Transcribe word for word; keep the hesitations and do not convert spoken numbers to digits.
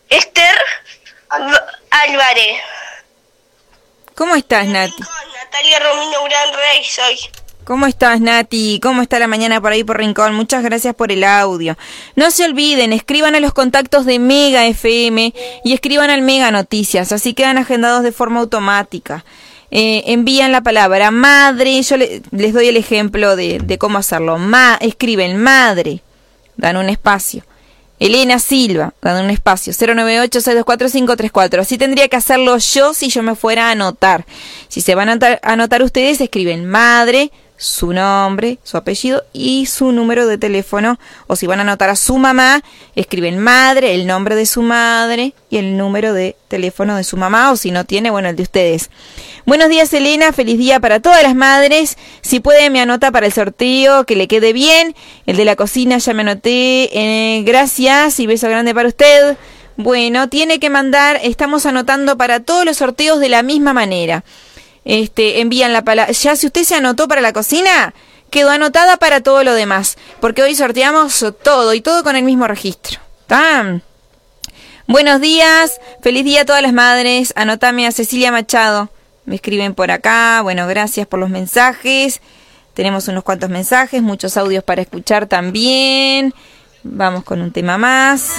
Esther Álvarez. ¿Cómo estás, Nati? Natalia Romino Gran Rey soy. ¿Cómo estás, Nati? ¿Cómo está la mañana por ahí por Rincón? Muchas gracias por el audio. No se olviden, escriban a los contactos de Mega F M y escriban al Mega Noticias, así quedan agendados de forma automática. Eh, envían la palabra madre, yo le, les doy el ejemplo de, de cómo hacerlo. Ma, escriben madre, dan un espacio. Elena Silva, dan un espacio, cero nueve ocho, seis dos cuatro, cinco tres cuatro. Así tendría que hacerlo yo si yo me fuera a anotar. Si se van a anotar, a anotar ustedes, escriben madre, su nombre, su apellido y su número de teléfono. O si van a anotar a su mamá, escriben madre, el nombre de su madre y el número de teléfono de su mamá. O si no tiene, bueno, el de ustedes. Buenos días, Elena, feliz día para todas las madres. Si puede, me anota para el sorteo, que le quede bien. El de la cocina ya me anoté. Eh, gracias y beso grande para usted. Bueno, tiene que mandar, estamos anotando para todos los sorteos de la misma manera. Este, envían la palabra. Ya si usted se anotó para la cocina, quedó anotada para todo lo demás. Porque hoy sorteamos todo y todo con el mismo registro. ¿Está? Buenos días, feliz día a todas las madres. Anótame a Cecilia Machado. Me escriben por acá, bueno, gracias por los mensajes. Tenemos unos cuantos mensajes, muchos audios para escuchar también. Vamos con un tema más.